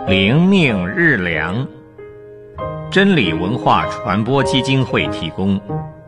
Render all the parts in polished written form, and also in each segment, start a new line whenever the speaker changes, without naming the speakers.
灵命日粮，真理文化传播基金会提供。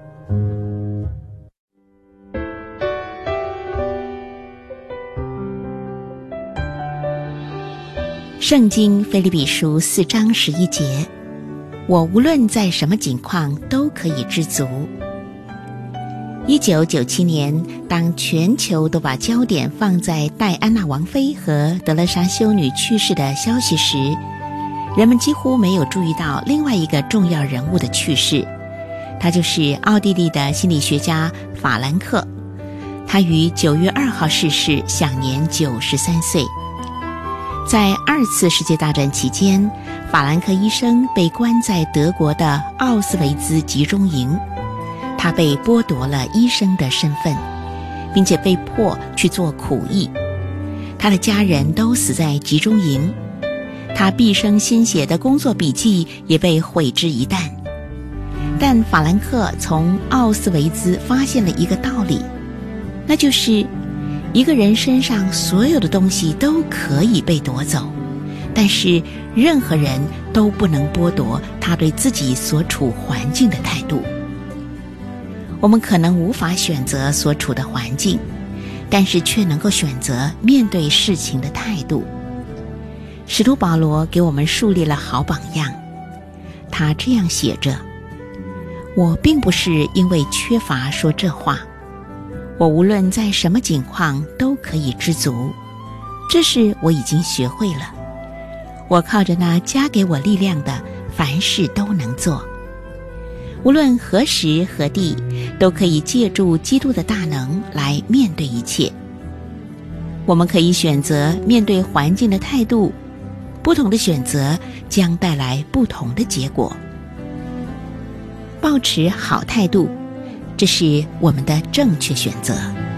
圣经腓立比书4章11节，我无论在什么境况都可以知足。1997年，当全球都把焦点放在戴安娜王妃和德勒莎修女去世的消息时，人们几乎没有注意到另外一个重要人物的去世，他就是奥地利的心理学家法兰克。他于9月2号逝世，享年93岁。在2次世界大战期间，法兰克医生被关在德国的奥斯维兹集中营，他被剥夺了医生的身份，并且被迫去做苦役。他的家人都死在集中营，他毕生心血的工作笔记也被毁之一旦。但法兰克从奥斯维兹发现了一个道理，那就是一个人身上所有的东西都可以被夺走，但是任何人都不能剥夺他对自己所处环境的态度。我们可能无法选择所处的环境，但是却能够选择面对事情的态度。使徒保罗给我们树立了好榜样，他这样写着：我并不是因为缺乏说这话，我无论在什么境况都可以知足，这是我已经学会了。我靠着那加给我力量的，凡事都能做。无论何时何地，都可以借助基督的大能来面对一切。我们可以选择面对环境的态度，不同的选择将带来不同的结果。保持好态度，这是我们的正确选择。